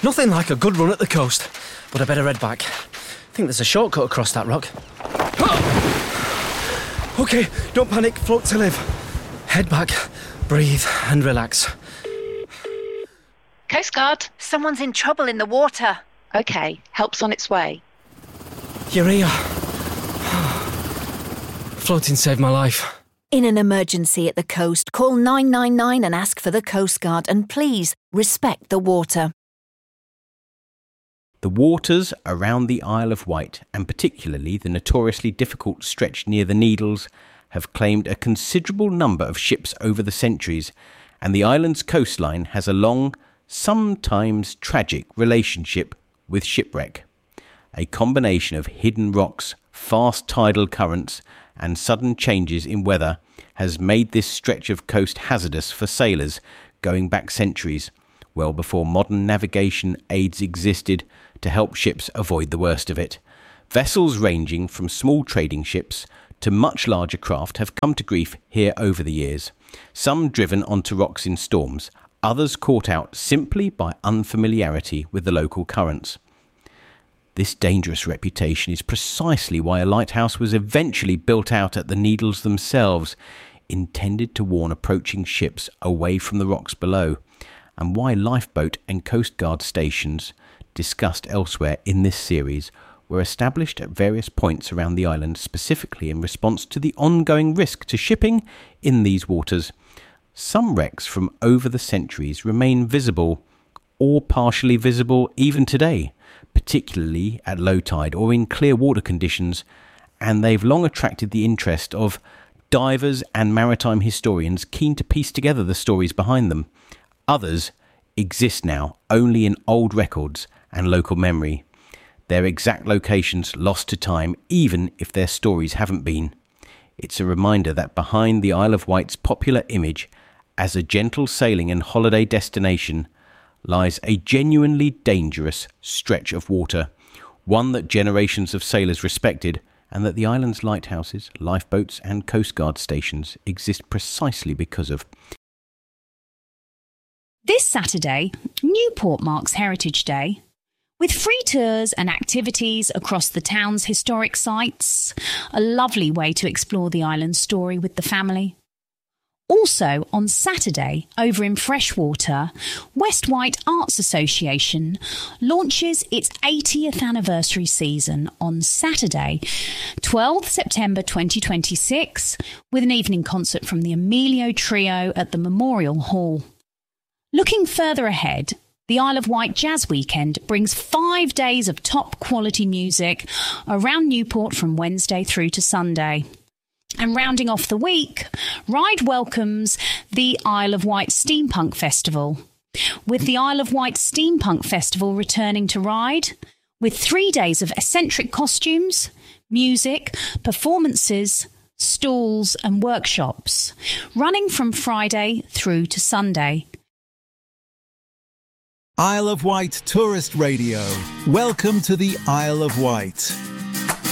Nothing like a good run at the coast, but I better head back. I think there's a shortcut across that rock. OK, don't panic, float to live. Head back, breathe and relax. Coast Guard. Someone's in trouble in the water. OK, help's on its way. You're here. Floating saved my life. In an emergency at the coast, call 999 and ask for the Coast Guard, and please respect the water. The waters around the Isle of Wight, and particularly the notoriously difficult stretch near the Needles, have claimed a considerable number of ships over the centuries, and the island's coastline has a long, sometimes tragic relationship with shipwreck. A combination of hidden rocks, fast tidal currents, and sudden changes in weather has made this stretch of coast hazardous for sailors going back centuries, well before modern navigation aids existed to help ships avoid the worst of it. Vessels ranging from small trading ships to much larger craft have come to grief here over the years, some driven onto rocks in storms, others caught out simply by unfamiliarity with the local currents. This dangerous reputation is precisely why a lighthouse was eventually built out at the Needles themselves, intended to warn approaching ships away from the rocks below, and why lifeboat and Coast Guard stations, discussed elsewhere in this series, were established at various points around the island specifically in response to the ongoing risk to shipping in these waters. Some wrecks from over the centuries remain visible, or partially visible even today, particularly at low tide or in clear water conditions, and they've long attracted the interest of divers and maritime historians keen to piece together the stories behind them. Others exist now only in old records and local memory, their exact locations lost to time even if their stories haven't been. It's a reminder that behind the Isle of Wight's popular image as a gentle sailing and holiday destination lies a genuinely dangerous stretch of water, one that generations of sailors respected, and that the island's lighthouses, lifeboats and Coast Guard stations exist precisely because of. This Saturday, Newport marks Heritage Day, with free tours and activities across the town's historic sites, a lovely way to explore the island's story with the family. Also, on Saturday, over in Freshwater, West Wight Arts Association launches its 80th anniversary season on Saturday, 12th September 2026, with an evening concert from the Emilio Trio at the Memorial Hall. Looking further ahead, the Isle of Wight Jazz Weekend brings 5 days of top-quality music around Newport from Wednesday through to Sunday. And rounding off the week, Ryde welcomes the Isle of Wight Steampunk Festival, with the Isle of Wight Steampunk Festival returning to Ryde, with 3 days of eccentric costumes, music, performances, stalls and workshops, running from Friday through to Sunday. Isle of Wight Tourist Radio. Welcome to the Isle of Wight.